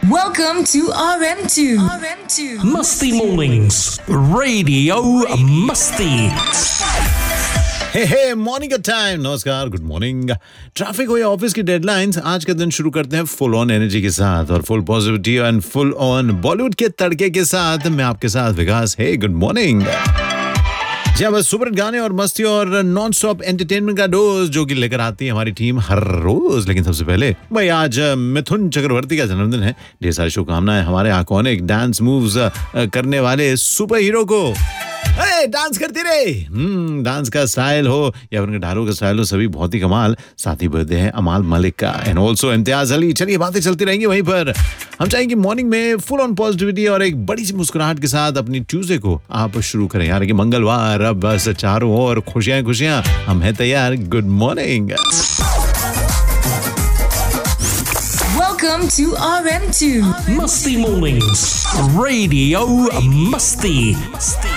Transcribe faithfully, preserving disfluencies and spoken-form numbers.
Welcome to R M two. R M two. Musty Mornings, Radio Musty. Hey hey morning का time. नमस्कार, good morning. Traffic हो या office की deadlines, आज का दिन शुरू करते हैं फुल ऑन एनर्जी के साथ और full positivity and full on Bollywood के तड़के के साथ। मैं आपके साथ विकास। हे गुड मॉर्निंग। जी बस सुपर गाने और मस्ती और नॉन स्टॉप एंटरटेनमेंट का डोज जो कि लेकर आती है हमारी टीम हर रोज। लेकिन सबसे पहले भाई आज मिथुन चक्रवर्ती का जन्मदिन है। ढेर सारी शुभकामनाएं हमारे आइकॉनिक डांस मूव्स करने वाले सुपर हीरो को। ए, डांस करती रहे। हम्म डांस का स्टाइल हो या उनके ढालों का स्टाइल हो, सभी बहुत ही कमाल। साथ ही बर्थडे है अमाल मलिक का एंड ऑल्सो इम्तियाज अली। चलिए बातें चलती रहेंगी वहीं पर। हम चाहेंगे मॉर्निंग में फुल ऑन पॉजिटिविटी और एक बड़ी सी मुस्कुराहट के साथ अपनी ट्यूसडे को आप शुरू करें यार। कि मंगलवार अब बस चारों ओर खुशियां खुशियां, हम हैं तैयार। Good morning. Welcome to R M two. Musty Mornings, Radio Musty.